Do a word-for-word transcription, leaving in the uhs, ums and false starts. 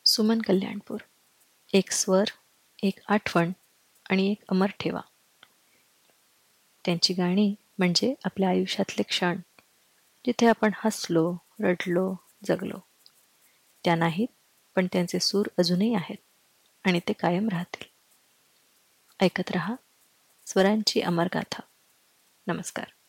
सुमन कल्याणपूर. एक स्वर, एक आठवण आणि एक अमर ठेवा. त्यांची गाणी म्हणजे आपल्या आयुष्यातले क्षण, जिथे आपण हसलो, रडलो, जगलो. त्या नाहीत, पण त्यांचे सूर अजूनही आहेत आणि ते कायम राहतील. ऐकत रहा स्वरांची अमर गाथा. नमस्कार.